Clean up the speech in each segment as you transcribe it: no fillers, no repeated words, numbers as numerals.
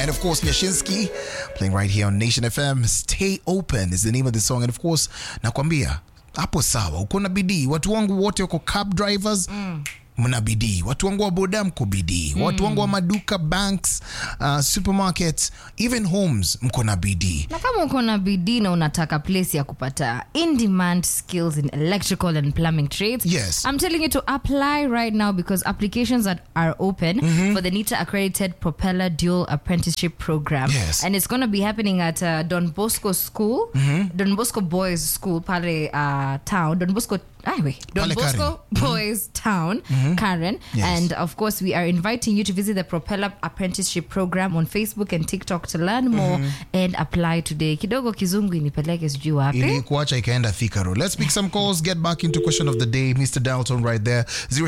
And of course, Nyashinsky playing right here on Nation FM. Stay Open is the name of the song. And of course, nakwambia, hapo sawa, uko na bidii. Watu wangu wote wako cab drivers. Mna bidii. Watu wangu wa boda mko bidii. Watu wangu wa maduka, banks, supermarkets, even homes mko na bidii. Na kama uko na bidii na unataka place ya kupata in-demand skills in electrical and plumbing trades, Yes. I'm telling you to apply right now because applications are open for the NITA accredited Propeller Dual Apprenticeship Program. Yes. And it's going to be happening at Don Bosco School, Don Bosco Boys School, Pale Town, Don Bosco Boys Town, Karen. Yes. And of course, we are inviting you to visit the Propeller Apprenticeship Program on Facebook and TikTok to learn more and apply today. Kidogo kizungu inipeleke sijui wapi. Ili kuacha ikaenda Thika Road. Let's pick some calls. Get back into question of the day. Mr. Dalton right there.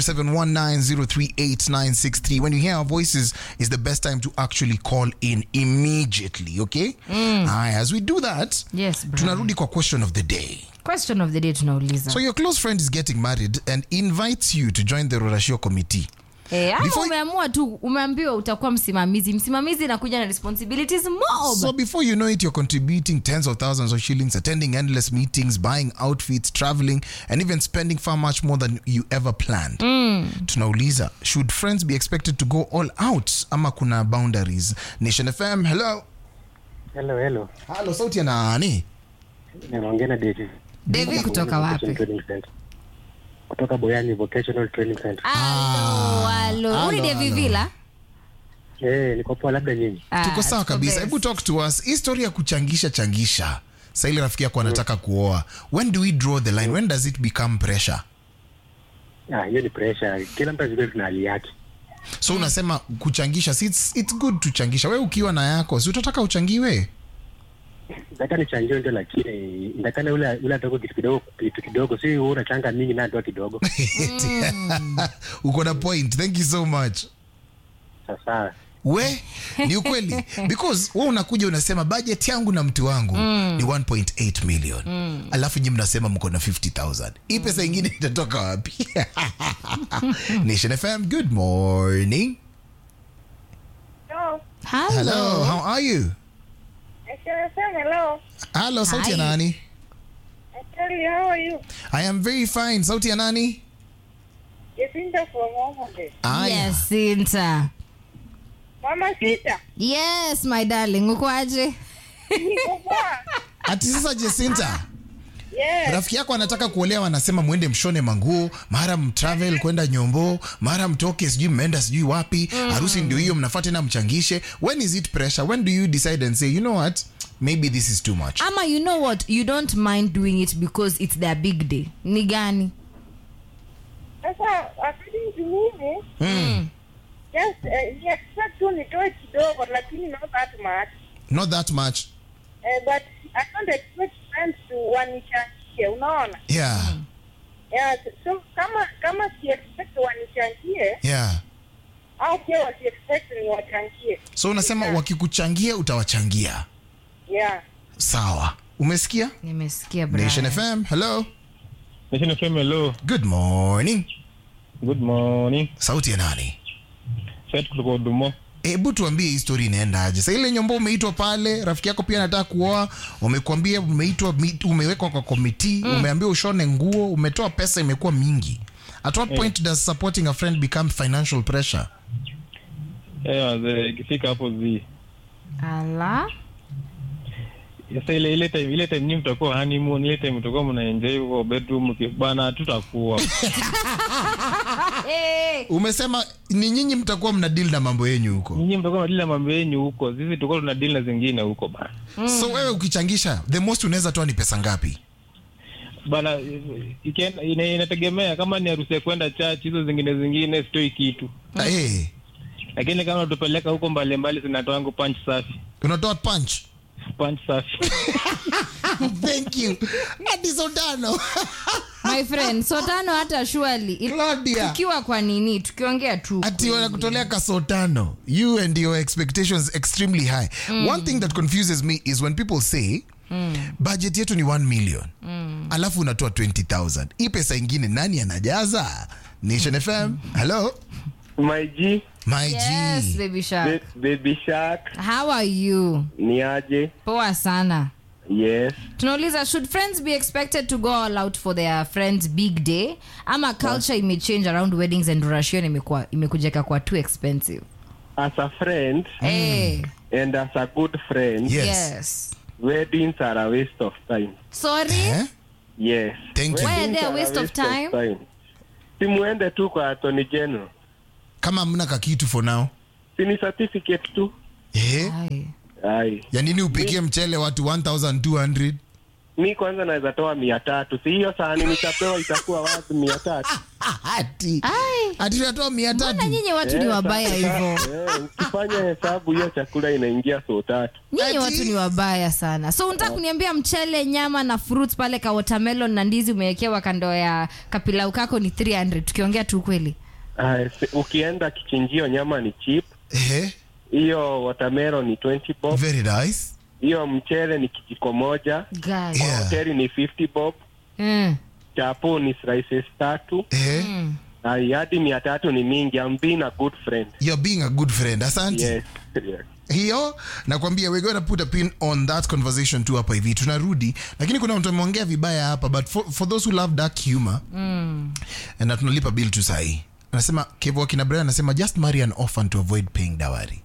0719038963. When you hear our voices, is the best time to actually call in immediately, okay? As we do that, Yes, bro. tunarudi kwa question of the day. Question of the day tunauliza. So your close friend is getting married and invites you to join the Rorashio committee. Umeamua tu, umeambiwa utakuwa msimamizi. Msimamizi inakuja na responsibilities mob. So before you know it, you're contributing tens of thousands of shillings, attending endless meetings, buying outfits, traveling, and even spending far much more than you ever planned. Tunauliza, should friends be expected to go all out? Ama kuna boundaries? Nation FM, hello. Hello. Hello, sauti ya nani? Naongea na David. David kutoka wapi? Kutoka Boyani Vocational Training Center. Hello. Uli David Villa? Niko poa, labda nyinyi. Tuko sawa kabisa. Hebu talk to us. Historia kuchangisha. Sasa ile rafiki yako anataka kuoa. When do we draw the line? When does it become pressure? Hiyo ni pressure. Kila mtu azidi na hali yake. So unasema kuchangisha, it's good to changisha. Wewe ukiwa na yako, si utataka uchangiwe? Nataka nichangie ndio, lakini nataka ule atoke kitu kidogo, si wewe unachanga mingi na atoa kidogo. Uko na point. Thank you so much. Sasa ni ukweli because wewe unakuja unasema budget yangu na mtu wangu ni 1.8 million. Alafu nyinyi mnasema mko na 50,000. Hii pesa nyingine itatoka wapi? Nation FM, good morning. Hello, how are you? Hello, sauti ya nani? How are you? I am very fine. Sauti ya nani? Jacinta from Mohammed. Yes, Sinta. Mama Sita. Yes, my darling. Uko aje? Niko poa. Ati sasa Jacinta, Yes. rafiki yako anataka kuolewa, anasema muende mshone manguo, mara mtravel kwenda Nyombo, mara mtoke sijui mmeenda sijui wapi, harusi ndio hiyo mnafuata na mchangishe. When is it pressure? When do you decide and say, you know what, maybe this is too much? Ama you know what, you don't mind doing it because it's their big day. Ni gani? Sasa according to me, yes, he expect to nitoe kidogo, lakini not that much. Not that much. But I don't expect friends to wanichangie, unaona? Yeah. Yeah, so kama si expect wanichangie, Yeah. au pia wasi expect ni wachangie. So unasema wakikuchangia utawachangia. Yeah. Sawa. Umesikia? Nimesikia bro. Nation FM, hello. Nation FM, hello. Good morning. Good morning. Sauti ya nani? Sasa kutoka Dumo. Hebu tuambie history inaenda aje. Sasa ile Nyombo umeitwa pale, rafiki yako pia anataka kuoa, umekwambia umeitwa, umewekwa kwa committee, umeambiwa ushone nguo, umetoa pesa imekuwa mingi. At what point does supporting a friend become financial pressure? Ikifika hapo Ala. Sasa ile time nyinyi mtakuwa honeymoon, ile time mtakuwa mnaenjoy kwa bedroom bana, tutakuwa. Umesema ni nyinyi mtakuwa mna deal na mambo yenu huko. Nyinyi mtakuwa mna deal na mambo yenu huko. Sisi tutakuwa tuna deal na zingine huko bana. So wewe ukichangisha, the most unaweza toa ni pesa ngapi? Bana, inategemea kama ni harusi ya kwenda church, hizo zingine sitoi kitu. Lakini kama tupeleka huko mbali zinatoa yangu punch safi. Unatoa punch safi. Thank you. Ati Sotano. My friend, Sotano hata surely. Claudia. Tukiwa kwa nini? Tukiongea tu. Ati wanakutolea ka Sotano. You and your expectations extremely high. One thing that confuses me is when people say budget yetu ni 1 million. Alafu unatoa 20,000. Hii pesa ingine nani anajaza? Nation FM. Hello. My G. My Yes, G. Baby Shark. Baby Shark. How are you? Ni aje? Poa sana. Yes. Tunauliza, should friends be expected to go all out for their friends big day? Ama culture imechange around weddings and ration imekujeka kwa too expensive? As a friend and as a good friend, Yes. weddings are a waste of time. Sorry? Eh? Yes. Thank you. Why are Weddings they a are waste of time? Simuende tu kwa Attorney General. Kama mna kakitu for now. Sini certificate tu. Ai. Ai. Ya nini upikie mchele watu 1200? Mi kwanza naweza toa 300. Si hiyo sahani nitapewa itakuwa wazi 300. Ati. Ai. Ati tunatoa Mbona 300. nyinyi watu ni wabaya hivyo? Ukifanya hesabu hiyo chakula inaingia so 3. Nyinyi Ati. watu ni wabaya sana. So unataka kuniambia mchele, nyama na fruits pale ka watermelon na ndizi umewekewa kando ya kapilau kako ni 300. Tukiongea tu kweli. Ukienda kichinjio nyama ni cheap. Hiyo watermelon ni 20 bob. Very nice. Hiyo mchele ni kijiko moja. Guys. Yeah. Hoteli ni 50 bob. Chapo ni slices 3. Hadi 300 ni mingi. I'm being a good friend. You're being a good friend. Asante. Yes. Hiyo nakwambia we're going to put a pin on that conversation tu hapa hivi. Tunarudi. Lakini kuna mtu ameongea vibaya hapa, but for those who love dark humor na tunalipa bill tu sahi. Anasema Kevo kina Brian anasema just marry an orphan to avoid paying dowry.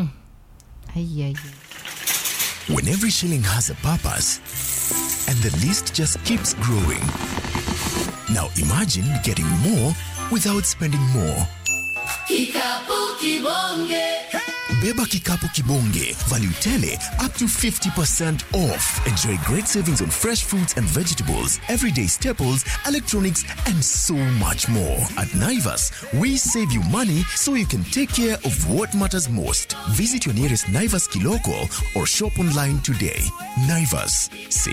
When every shilling has a purpose and the list just keeps growing. Now imagine getting more without spending more. Kikapu Kibonge. Beba Kikapu Kibonge. Value tele up to 50% off. Enjoy great savings on fresh fruits and vegetables, everyday staples, electronics, and so much more. At Naivas, we save you money so you can take care of what matters most. Visit your nearest Naivas Kiloko or shop online today. Naivas. Save